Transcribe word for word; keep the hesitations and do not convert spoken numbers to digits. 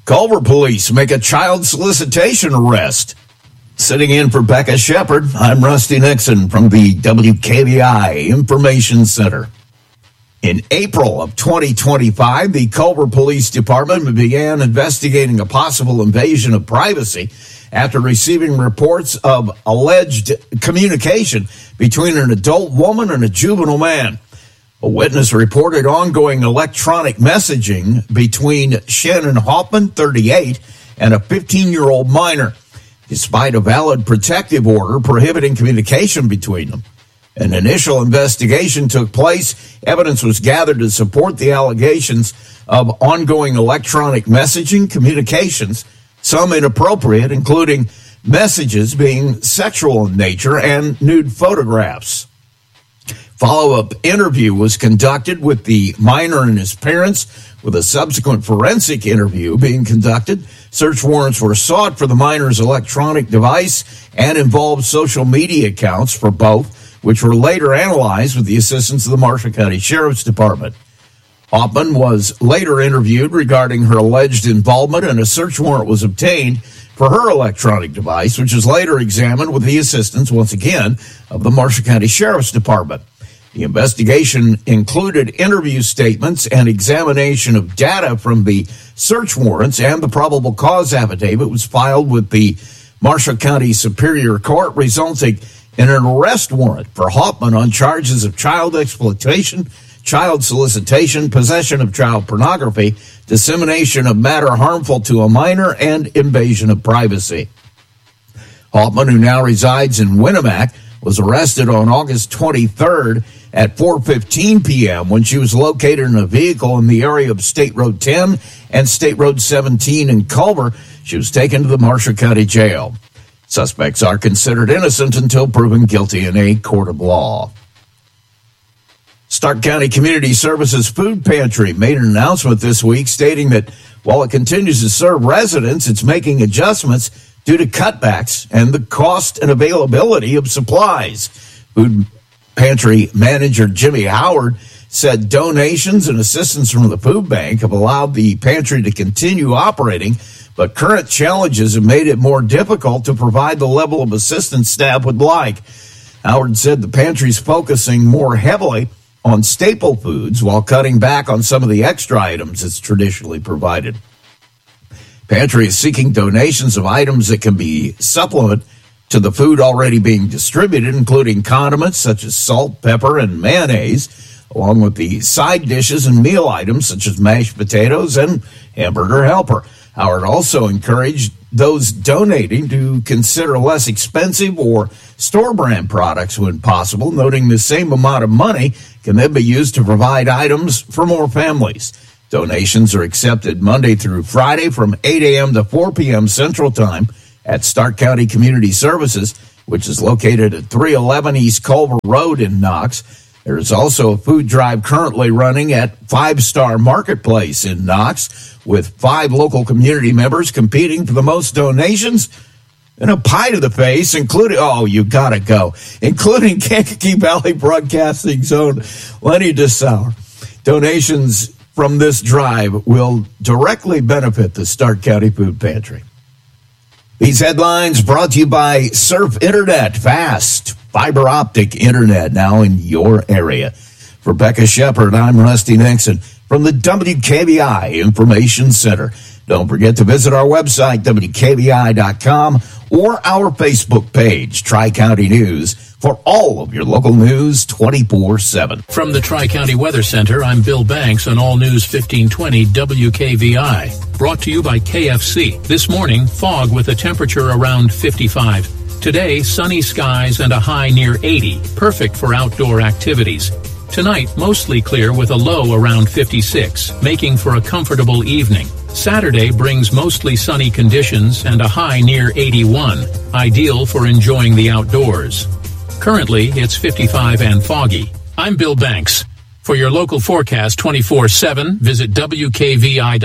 Culver police make a child solicitation arrest. Sitting in for Becca Shepard, I'm Rusty Nixon from the W K V I Information Center. In April of twenty twenty-five, the Culver Police Department began investigating a possible invasion of privacy after receiving reports of alleged communication between an adult woman and a juvenile man. A witness reported ongoing electronic messaging between Shannon Hoffman, thirty-eight, and a fifteen-year-old minor, despite a valid protective order prohibiting communication between them. An initial investigation took place. Evidence was gathered to support the allegations of ongoing electronic messaging communications, some inappropriate, including messages being sexual in nature and nude photographs. Follow-up interview was conducted with the minor and his parents, with a subsequent forensic interview being conducted. Search warrants were sought for the minor's electronic device and involved social media accounts for both, which were later analyzed with the assistance of the Marshall County Sheriff's Department. Hoffman was later interviewed regarding her alleged involvement, and a search warrant was obtained for her electronic device, which was later examined with the assistance, once again, of the Marshall County Sheriff's Department. The investigation included interview statements and examination of data from the search warrants, and the probable cause affidavit was filed with the Marshall County Superior Court, resulting in an arrest warrant for Hoffman on charges of child exploitation, child solicitation, possession of child pornography, dissemination of matter harmful to a minor, and invasion of privacy. Hoffman, who now resides in Winnemac, was arrested on August twenty-third at four fifteen p.m. when she was located in a vehicle in the area of State Road ten and State Road seventeen in Culver. She was taken to the Marshall County Jail. Suspects are considered innocent until proven guilty in a court of law. Stark County Community Services Food Pantry made an announcement this week stating that while it continues to serve residents, it's making adjustments due to cutbacks and the cost and availability of supplies. Food Pantry manager Jimmy Howard said donations and assistance from the food bank have allowed the pantry to continue operating, but current challenges have made it more difficult to provide the level of assistance staff would like. Howard said the pantry is focusing more heavily on staple foods while cutting back on some of the extra items it's traditionally provided. Pantry is seeking donations of items that can be supplement to the food already being distributed, including condiments such as salt, pepper, and mayonnaise, along with the side dishes and meal items such as mashed potatoes and hamburger helper. Howard also encouraged those donating to consider less expensive or store-brand products when possible, noting the same amount of money can then be used to provide items for more families. Donations are accepted Monday through Friday from eight a.m. to four p.m. Central Time at Stark County Community Services, which is located at three eleven East Culver Road in Knox. There is also a food drive currently running at Five Star Marketplace in Knox, with five local community members competing for the most donations and a pie to the face, including, oh, you gotta go, including Kankakee Valley Broadcasting's own Lenny DeSauer. Donations from this drive will directly benefit the Stark County Food Pantry. These headlines brought to you by Surf Internet, fast fiber optic internet now in your area. For Becca Shepard, I'm Rusty Nixon from the W K V I Information Center. Don't forget to visit our website, W K V I dot com, or our Facebook page, Tri-County News, for all of your local news twenty-four seven. From the Tri-County Weather Center, I'm Bill Banks on All News fifteen twenty W K V I. Brought to you by K F C. This morning, fog with a temperature around fifty-five. Today, sunny skies and a high near eighty, perfect for outdoor activities. Tonight, mostly clear with a low around fifty-six, making for a comfortable evening. Saturday brings mostly sunny conditions and a high near eighty-one, ideal for enjoying the outdoors. Currently, it's fifty-five and foggy. I'm Bill Banks. For your local forecast twenty-four seven, visit W K V I dot com.